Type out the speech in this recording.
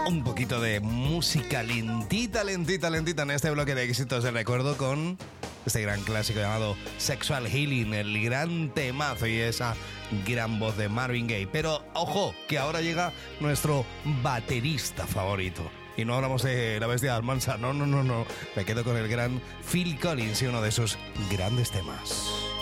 Un poquito de música lentita en este bloque de éxitos de recuerdo con este gran clásico llamado Sexual Healing, el gran temazo y esa gran voz de Marvin Gaye. Pero ojo, que ahora llega nuestro baterista favorito. Y no hablamos de la bestia Almanza, no. Me quedo con el gran Phil Collins y uno de sus grandes temas.